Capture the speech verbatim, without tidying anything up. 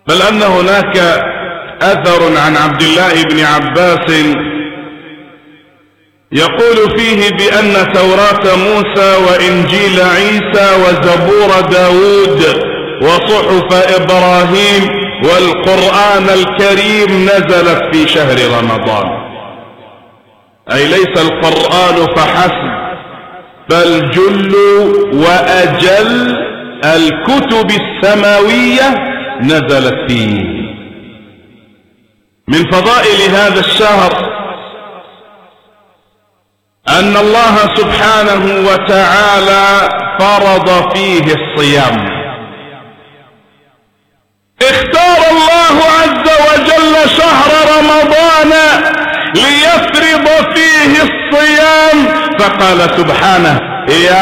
بل أن هناك أثر عن عبد الله بن عباس يقول فيه بأن توراة موسى وإنجيل عيسى وزبور داود وصحف إبراهيم والقرآن الكريم نزلت في شهر رمضان، أي ليس القرآن فحسب، بل جل وأجل الكتب السماوية نزلت فيه. من فضائل هذا الشهر أن الله سبحانه وتعالى فرض فيه الصيام. اختار الله عز وجل شهر رمضان ليفرض فيه الصيام، فقال سبحانه: يا